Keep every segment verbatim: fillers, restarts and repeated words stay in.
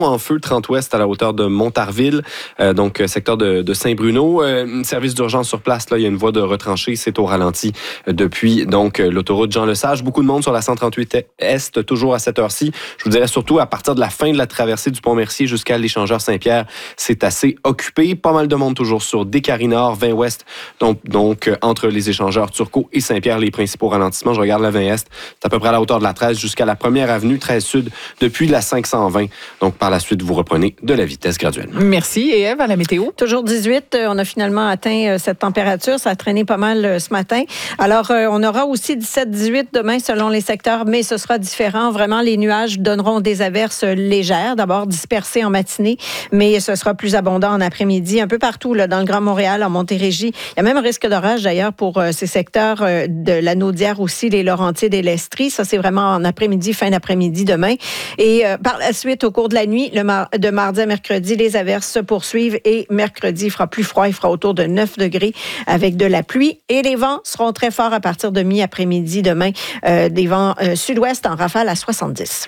en feu, trente ouest à la hauteur de Montarville, euh, donc secteur de, de Saint-Bruno. Euh, service d'urgence sur place, là, il y a une voie de retranchée, c'est au ralenti euh, depuis donc l'autoroute Jean-Lesage. Beaucoup de monde sur la cent trente-huit Est, toujours à cette heure-ci. Je vous dirais surtout à partir de la fin de la traversée du Pont-Mercier jusqu'à l'échangeur Saint-Pierre, c'est assez occupé. Pas mal de monde toujours sur Descaries-Nord, vingt ouest, donc, donc euh, entre les échangeurs Turcot et Saint-Pierre, les principaux ralentissements. Je regarde la vingt Est, c'est à peu près à la hauteur de la treize jusqu'à la première avenue, treize Sud, depuis la cinq cent vingt. Donc par la suite, vous reprenez de la vitesse graduellement. Merci. Et Ève, à la météo? Toujours dix-huit. On a finalement atteint cette température. Ça a traîné pas mal ce matin. Alors, on aura aussi dix-sept dix-huit demain selon les secteurs, mais ce sera différent. Vraiment, les nuages donneront des averses légères, d'abord dispersées en matinée, mais ce sera plus abondant en après-midi, un peu partout là, dans le Grand Montréal, en Montérégie. Il y a même un risque d'orage d'ailleurs pour ces secteurs de la Naudière aussi, les Laurentides et l'Estrie. Ça, c'est vraiment en après-midi, fin d'après-midi demain. Et euh, par la suite, au cours de la nuit, le mar- de mardi à mercredi, les averses se poursuivent et mercredi, il fera plus froid, il fera autour de neuf degrés avec de la pluie et les vents seront très forts à partir de mi-après-midi demain, euh, des vents euh, sud-ouest en rafale à soixante-dix.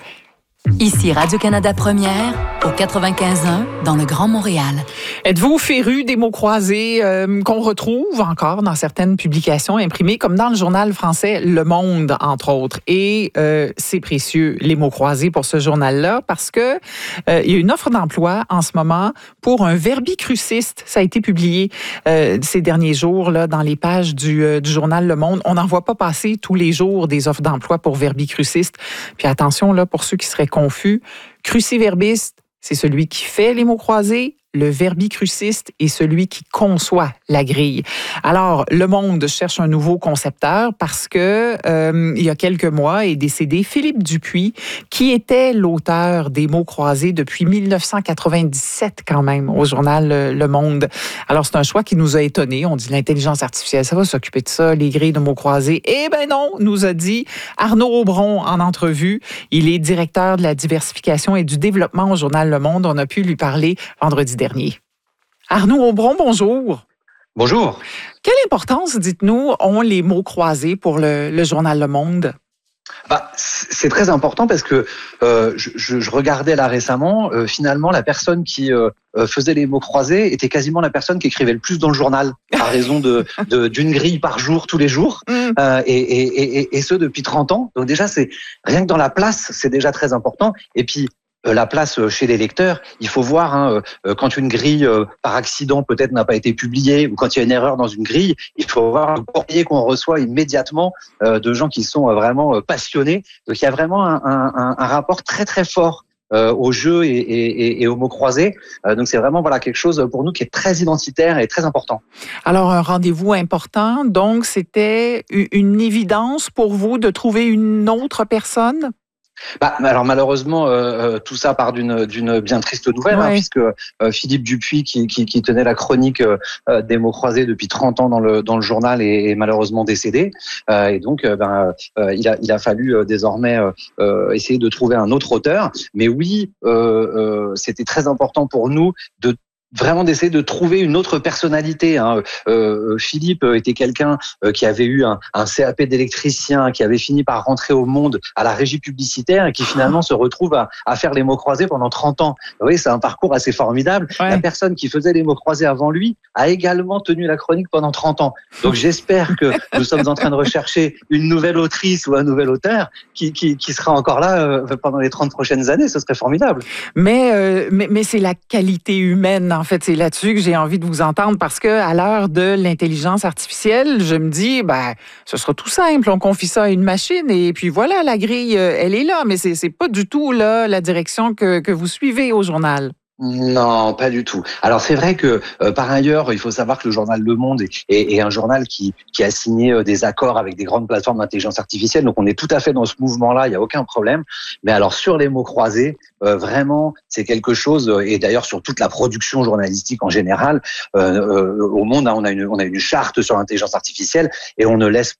Ici Radio-Canada Première, au quatre-vingt-quinze un, dans le Grand Montréal. Êtes-vous féru des mots croisés euh, qu'on retrouve encore dans certaines publications imprimées, comme dans le journal français Le Monde, entre autres? Et euh, c'est précieux, les mots croisés pour ce journal-là, parce que euh, il y a une offre d'emploi en ce moment pour un verbicruciste. Ça a été publié euh, ces derniers jours là, dans les pages du, euh, du journal Le Monde. On n'en voit pas passer tous les jours des offres d'emploi pour verbicruciste. Puis attention, là, pour ceux qui seraient confus, cruciverbiste, c'est celui qui fait les mots croisés. Le verbicruciste est celui qui conçoit la grille. Alors, Le Monde cherche un nouveau concepteur parce que euh, il y a quelques mois est décédé Philippe Dupuis, qui était l'auteur des mots croisés depuis dix-neuf cent quatre-vingt-dix-sept quand même au journal Le Monde. Alors, c'est un choix qui nous a étonnés. On dit l'intelligence artificielle, ça va s'occuper de ça, les grilles de mots croisés. Eh ben non, nous a dit Arnaud Aubron en entrevue. Il est directeur de la diversification et du développement au journal Le Monde. On a pu lui parler vendredi dernier. Dernier. Arnaud Aubron, bonjour. Bonjour. Quelle importance, dites-nous, ont les mots croisés pour le, le journal Le Monde? Bah, c'est très important parce que euh, je, je regardais là récemment, euh, finalement, la personne qui euh, faisait les mots croisés était quasiment la personne qui écrivait le plus dans le journal, à raison de, de d'une grille par jour, tous les jours, mm. euh, et, et, et, et ce depuis trente ans. Donc déjà, c'est rien que dans la place, c'est déjà très important. Et puis la place chez les lecteurs, il faut voir hein, quand une grille par accident peut-être n'a pas été publiée ou quand il y a une erreur dans une grille, il faut voir le courrier qu'on reçoit immédiatement de gens qui sont vraiment passionnés. Donc il y a vraiment un, un, un rapport très très fort au jeu et, et, et aux mots croisés. Donc c'est vraiment voilà quelque chose pour nous qui est très identitaire et très important. Alors un rendez-vous important, donc c'était une évidence pour vous de trouver une autre personne? Bah, alors malheureusement, euh, tout ça part d'une d'une bien triste nouvelle, ouais. hein, puisque euh, Philippe Dupuis, qui, qui, qui tenait la chronique euh, des mots croisés depuis trente ans dans le dans le journal, est, est malheureusement décédé. Euh, et donc, euh, ben, euh, il a il a fallu euh, désormais euh, essayer de trouver un autre auteur. Mais oui, euh, euh, c'était très important pour nous de vraiment d'essayer de trouver une autre personnalité. Hein. Euh, Philippe était quelqu'un qui avait eu un, un C A P d'électricien, qui avait fini par rentrer au Monde à la régie publicitaire et qui finalement se retrouve à, à faire les mots croisés pendant trente ans. Vous voyez, c'est un parcours assez formidable. Ouais. La personne qui faisait les mots croisés avant lui a également tenu la chronique pendant trente ans. Donc j'espère que nous sommes en train de rechercher une nouvelle autrice ou un nouvel auteur qui, qui, qui sera encore là euh, pendant les trente prochaines années. Ce serait formidable. Mais, euh, mais, mais c'est la qualité humaine, en fait, c'est là-dessus que j'ai envie de vous entendre parce que à l'heure de l'intelligence artificielle, je me dis, ben, ce sera tout simple, on confie ça à une machine et puis voilà, la grille, elle est là, mais c'est, c'est pas du tout là la direction que, que vous suivez au journal. Non, pas du tout. Alors c'est vrai que euh, par ailleurs, il faut savoir que le journal Le Monde est, est, est un journal qui, qui a signé euh, des accords avec des grandes plateformes d'intelligence artificielle. Donc on est tout à fait dans ce mouvement-là, il n'y a aucun problème. Mais alors sur les mots croisés, euh, vraiment, c'est quelque chose. Euh, et d'ailleurs sur toute la production journalistique en général, euh, euh, au Monde, hein, on a une on a une charte sur l'intelligence artificielle et on ne laisse pas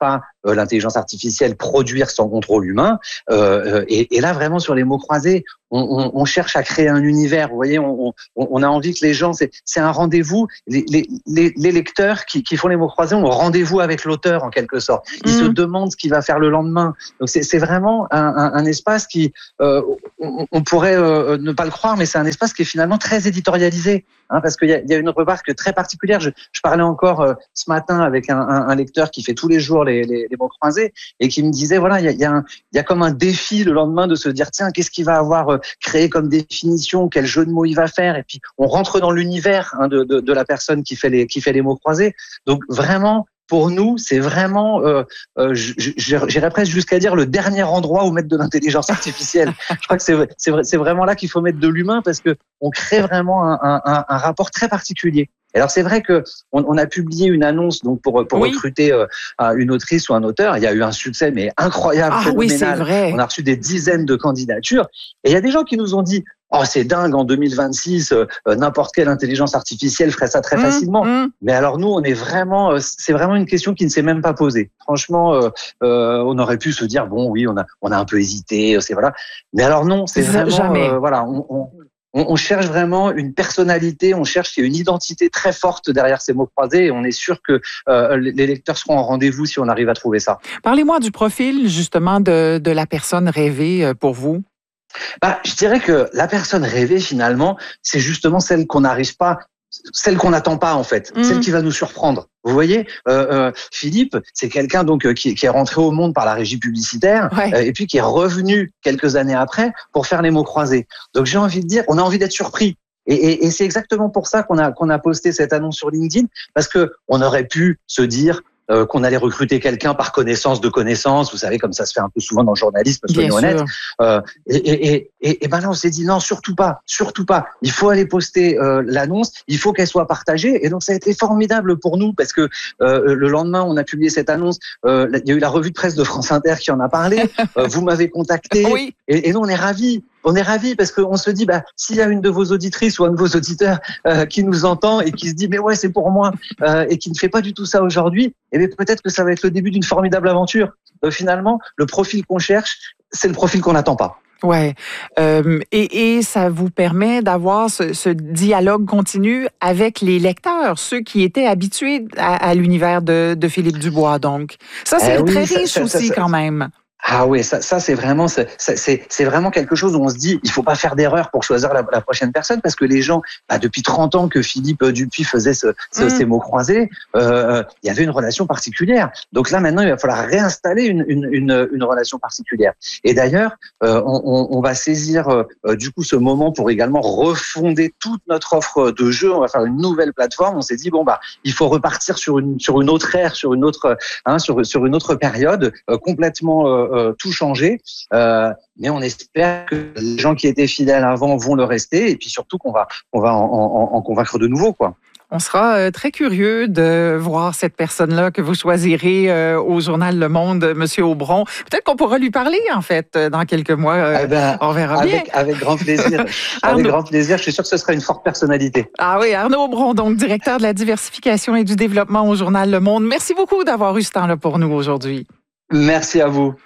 euh, l'intelligence artificielle produire sans contrôle humain. Euh, et, et là, vraiment, sur les mots croisés, on, on, on cherche à créer un univers. Vous voyez, on, on, on a envie que les gens, c'est, c'est un rendez-vous. Les, les, les, les lecteurs qui, qui font les mots croisés ont rendez-vous avec l'auteur, en quelque sorte. Ils mmh. se demandent ce qu'il va faire le lendemain. Donc, c'est, c'est vraiment un, un, un espace qui, euh, on, on pourrait euh, ne pas le croire, mais c'est un espace qui est finalement très éditorialisé. Hein, parce qu'il y a, il y a une remarque très particulière. Je, je parlais encore euh, ce matin avec un, un, un lecteur qui fait tous les jours les, les, les mots croisés et qui me disait, voilà, il y a, il y a, un, il y a comme un défi le lendemain de se dire, tiens, qu'est-ce qu'il va avoir euh, créé comme définition, quel jeu de mots il va faire, et puis on rentre dans l'univers hein, de, de, de la personne qui fait les, qui fait les mots croisés. Donc vraiment, pour nous, c'est vraiment, euh, euh, j'irais presque jusqu'à dire le dernier endroit où mettre de l'intelligence artificielle. Je crois que c'est, c'est, c'est vraiment là qu'il faut mettre de l'humain parce que on crée vraiment un, un, un rapport très particulier. Alors c'est vrai que on, on a publié une annonce donc pour pour oui. recruter euh, une autrice ou un auteur. Il y a eu un succès mais incroyable, ah, phénoménal. Oui, c'est vrai. On a reçu des dizaines de candidatures et il y a des gens qui nous ont dit oh c'est dingue en deux mille vingt-six euh, n'importe quelle intelligence artificielle ferait ça très mmh, facilement. Mmh. Mais alors nous on est vraiment euh, c'est vraiment une question qui ne s'est même pas posée. Franchement euh, euh, on aurait pu se dire bon oui on a on a un peu hésité c'est voilà. Mais alors non c'est vraiment Jamais. Euh, voilà on, on On cherche vraiment une personnalité, on cherche qu'il y ait une identité très forte derrière ces mots croisés et on est sûr que euh, les lecteurs seront en rendez-vous si on arrive à trouver ça. Parlez-moi du profil justement de, de la personne rêvée pour vous. Bah, je dirais que la personne rêvée finalement, c'est justement celle qu'on n'arrive pas, celle qu'on n'attend pas en fait, mmh. celle qui va nous surprendre. Vous voyez, euh, euh, Philippe, c'est quelqu'un donc euh, qui, qui est rentré au monde par la régie publicitaire ouais. euh, et puis qui est revenu quelques années après pour faire les mots croisés. Donc j'ai envie de dire, on a envie d'être surpris. Et, et, et c'est exactement pour ça qu'on a qu'on a posté cette annonce sur LinkedIn parce que on aurait pu se dire Euh, qu'on allait recruter quelqu'un par connaissance de connaissance, vous savez, comme ça se fait un peu souvent dans le journalisme, soyons honnêtes. Euh, et, et, et, et ben là, on s'est dit non, surtout pas, surtout pas. Il faut aller poster euh, l'annonce, il faut qu'elle soit partagée. Et donc, ça a été formidable pour nous parce que euh, le lendemain, on a publié cette annonce. Euh, il y a eu la revue de presse de France Inter qui en a parlé. Euh, vous m'avez contacté. Oui. Et, et nous, on est ravis. On est ravis parce qu'on se dit, bah, s'il y a une de vos auditrices ou un de vos auditeurs euh, qui nous entend et qui se dit, mais ouais, c'est pour moi, euh, et qui ne fait pas du tout ça aujourd'hui, eh bien, peut-être que ça va être le début d'une formidable aventure. Euh, finalement, le profil qu'on cherche, c'est le profil qu'on n'attend pas. Ouais, euh, et, et ça vous permet d'avoir ce, ce dialogue continu avec les lecteurs, ceux qui étaient habitués à, à l'univers de, de Philippe Dubois. Donc, ça, c'est eh oui, très riche ça, ça, aussi ça, ça, quand même. Ah oui, ça, ça c'est vraiment, c'est, c'est, c'est vraiment quelque chose où on se dit, il faut pas faire d'erreur pour choisir la, la prochaine personne, parce que les gens, bah, depuis trente ans que Philippe Dupuis faisait ce, ce, mmh. ces mots croisés, euh, il y avait une relation particulière. Donc là, maintenant, il va falloir réinstaller une, une, une, une relation particulière. Et d'ailleurs, euh, on, on va saisir euh, du coup ce moment pour également refonder toute notre offre de jeu. On va faire une nouvelle plateforme. On s'est dit bon bah, il faut repartir sur une sur une autre ère, sur une autre, hein, sur sur une autre période, euh, complètement euh, Euh, tout changer, euh, mais on espère que les gens qui étaient fidèles avant vont le rester et puis surtout qu'on va, on va en, en, en convaincre de nouveaux, quoi. On sera euh, très curieux de voir cette personne-là que vous choisirez euh, au journal Le Monde, M. Aubron. Peut-être qu'on pourra lui parler, en fait, dans quelques mois. Euh, eh ben, on verra avec, bien. Avec grand plaisir. Avec grand plaisir. Je suis sûr que ce sera une forte personnalité. Ah oui, Arnaud Aubron, donc directeur de la diversification et du développement au journal Le Monde. Merci beaucoup d'avoir eu ce temps-là pour nous aujourd'hui. Merci à vous.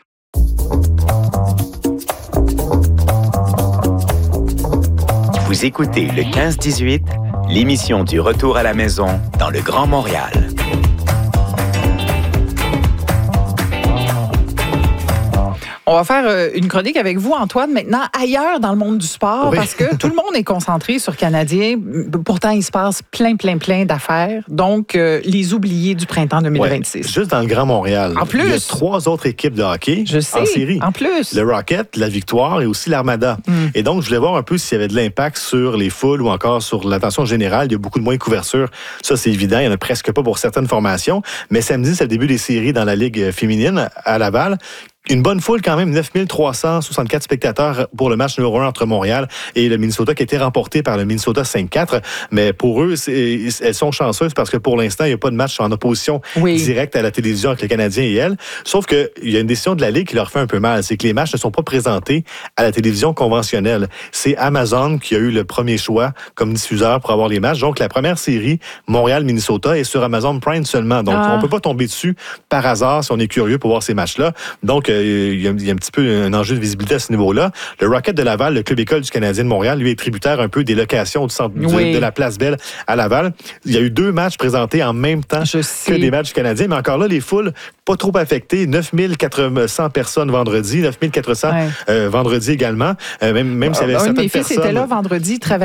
Vous écoutez le quinze dix-huit, l'émission du retour à la maison dans le Grand Montréal. On va faire une chronique avec vous, Antoine, maintenant ailleurs dans le monde du sport, oui. Parce que tout le monde est concentré sur Canadien. Pourtant, il se passe plein, plein, plein d'affaires. Donc, euh, les oubliés du printemps deux mille vingt-six. Ouais, juste dans le Grand Montréal. En plus. Il y a trois autres équipes de hockey je sais, en série. En plus. Le Rocket, la Victoire et aussi l'Armada. Mm. Et donc, je voulais voir un peu s'il y avait de l'impact sur les foules ou encore sur l'attention générale. Il y a beaucoup de moins de couverture. Ça, c'est évident. Il n'y en a presque pas pour certaines formations. Mais samedi, c'est le début des séries dans la Ligue féminine à Laval. Une bonne foule quand même, neuf mille trois cent soixante-quatre spectateurs pour le match numéro un entre Montréal et le Minnesota qui a été remporté par le Minnesota cinq quatre. Mais pour eux, c'est, elles sont chanceuses parce que pour l'instant, il n'y a pas de match en opposition oui. directe à la télévision avec les Canadiens et elles. Sauf qu'il y a une décision de la Ligue qui leur fait un peu mal. C'est que les matchs ne sont pas présentés à la télévision conventionnelle. C'est Amazon qui a eu le premier choix comme diffuseur pour avoir les matchs. Donc, la première série, Montréal-Minnesota, est sur Amazon Prime seulement. Donc, ah. on ne peut pas tomber dessus par hasard si on est curieux pour voir ces matchs-là. Donc, il y a un petit peu un enjeu de visibilité à ce niveau-là. Le Rocket de Laval, le club école du Canadien de Montréal, lui est tributaire un peu des locations du centre oui. de, de la Place Belle à Laval. Il y a eu deux matchs présentés en même temps Je que sais. des matchs du Canadien, mais encore là, les foules pas trop affectées. neuf mille quatre cents personnes vendredi, neuf mille quatre cents ouais. euh, vendredi également. Euh, même même s'il y avait ah, certaines oui, mes fils personnes... étaient là vendredi,